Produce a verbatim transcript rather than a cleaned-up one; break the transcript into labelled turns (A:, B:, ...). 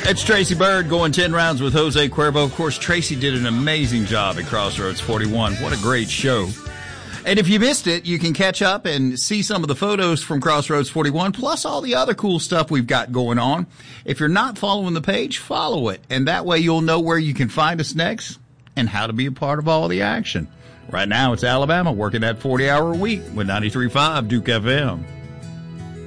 A: It's Tracy Bird going ten rounds with Jose Cuervo. Of course, Tracy did an amazing job at Crossroads forty-one. What a great show. And if you missed it, you can catch up and see some of the photos from Crossroads forty-one, plus all the other cool stuff we've got going on. If you're not following the page, follow it. And that way you'll know where you can find us next and how to be a part of all the action. Right now, it's Alabama working that forty-hour week with ninety-three point five Duke F M.